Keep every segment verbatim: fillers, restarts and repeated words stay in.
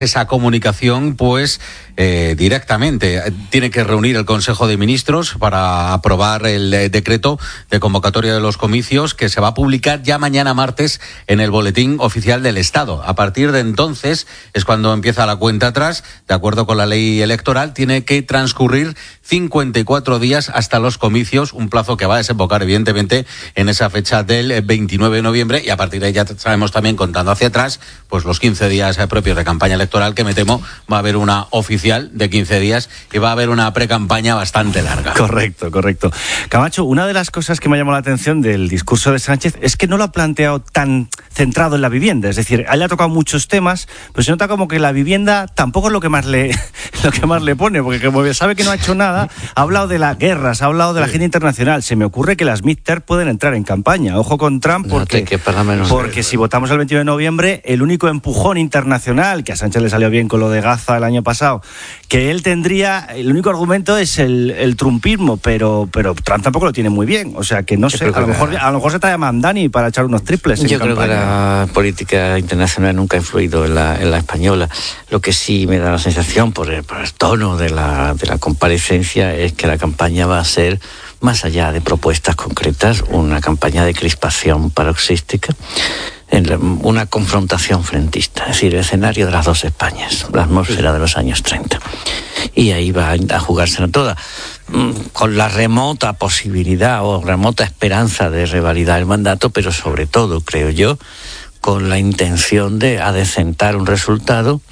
esa comunicación, pues eh, directamente. Tiene que reunir el Consejo de Ministros para aprobar el eh, decreto de convocatoria de los comicios, que se va a publicar ya mañana martes en el Boletín Oficial del Estado. A partir de entonces es cuando empieza la cuenta atrás. De acuerdo con la ley electoral, tiene que transcurrir cincuenta y cuatro días hasta los comicios, un plazo que va a desembocar evidentemente en esa fecha del veintinueve de noviembre, y a partir de ahí ya sabemos también, contando hacia atrás, pues los quince días eh, propios de campaña electoral, que me temo va a haber una oficial de quince días y va a haber una pre-campaña bastante larga. Correcto, correcto. Camacho, una de las cosas que me llamó la atención del discurso de Sánchez es que no lo ha planteado tan centrado en la vivienda. Es decir, a él le ha tocado muchos temas, pero se nota como que la vivienda tampoco es lo que más le, lo que más le pone, porque como sabe que no ha hecho nada, ha hablado de las guerras, ha hablado de la agenda internacional. Se me ocurre que las midterm pueden entrar en campaña. Ojo con Trump, porque, no porque si votamos el veintinueve de noviembre, el único empujón internacional, que a Sánchez le salió bien con lo de Gaza el año pasado, que él tendría, el único argumento es el, el trumpismo, pero, pero Trump tampoco lo tiene muy bien. O sea que no sé, a lo, mejor, a lo mejor se trae a Mandani para echar unos triples. Yo en creo campaña. que la política internacional nunca ha influido en la, en la española. Lo que sí me da la sensación, por el, por el tono de la, de la comparecencia, es que la campaña va a ser, más allá de propuestas concretas, una campaña de crispación paroxística, en una confrontación frentista, es decir, el escenario de las dos Españas, la atmósfera de los años treinta. Y ahí va a jugársela toda, con la remota posibilidad o remota esperanza de revalidar el mandato, pero sobre todo, creo yo, con la intención de adecentar un resultado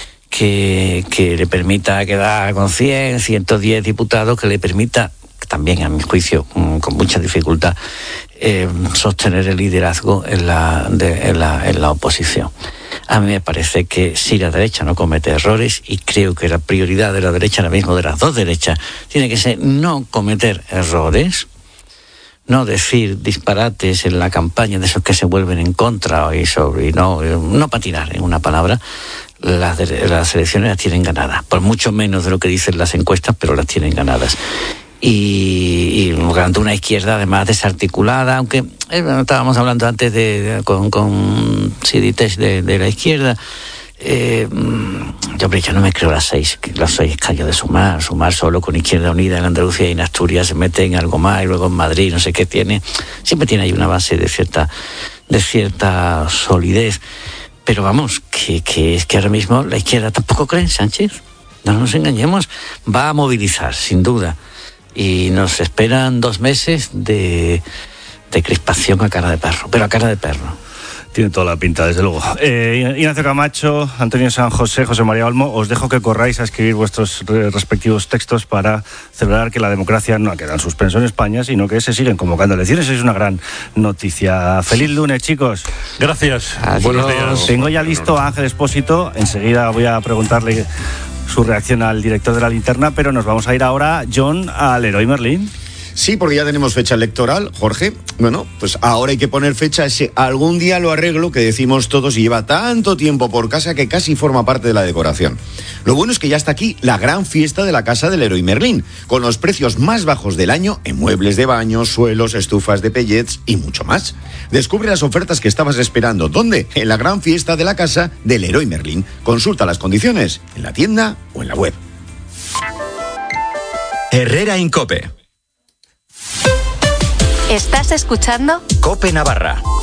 que, que le permita quedar con cien, ciento diez diputados, que le permita, también a mi juicio, con mucha dificultad, eh, sostener el liderazgo en la, de, en, la, en la oposición. A mí me parece que si la derecha no comete errores, y creo que la prioridad de la derecha ahora mismo, de las dos derechas, tiene que ser no cometer errores, no decir disparates en la campaña de esos que se vuelven en contra y sobre y no, no patinar, en una palabra. Las, de, las elecciones las tienen ganadas, por mucho menos de lo que dicen las encuestas, pero las tienen ganadas. Y, y ante una izquierda además desarticulada, aunque eh, estábamos hablando antes de, de con, con Siditesh de, de la izquierda, eh, yo, yo no me creo las seis, los seis callos de Sumar, Sumar solo con Izquierda Unida en Andalucía y en Asturias se mete en algo más, y luego en Madrid, no sé qué tiene, siempre tiene ahí una base de cierta, de cierta solidez, pero vamos, que, que es que ahora mismo la izquierda tampoco cree en Sánchez, no nos engañemos, va a movilizar, sin duda. Y nos esperan dos meses de, de crispación a cara de perro, pero a cara de perro. Tiene toda la pinta, desde luego. Eh, Ignacio Camacho, Antonio San José, José María Olmo, os dejo que corráis a escribir vuestros respectivos textos para celebrar que la democracia no ha quedado en suspenso en España, sino que se siguen convocando elecciones. Es una gran noticia. Feliz lunes, chicos. Gracias. Adiós. Buenos días. Tengo ya listo a Ángel Expósito. Enseguida voy a preguntarle su reacción al director de La Linterna, pero nos vamos a ir ahora, John, al Leroy Merlin. Sí, porque ya tenemos fecha electoral, Jorge. Bueno, pues ahora hay que poner fecha a ese algún día lo arreglo que decimos todos y lleva tanto tiempo por casa que casi forma parte de la decoración. Lo bueno es que ya está aquí la gran fiesta de la casa del Leroy Merlin, con los precios más bajos del año en muebles de baño, suelos, estufas de pellets y mucho más. Descubre las ofertas que estabas esperando. ¿Dónde? En la gran fiesta de la casa del Leroy Merlin. Consulta las condiciones en la tienda o en la web. Herrera en COPE. ¿Estás escuchando? COPE Navarra.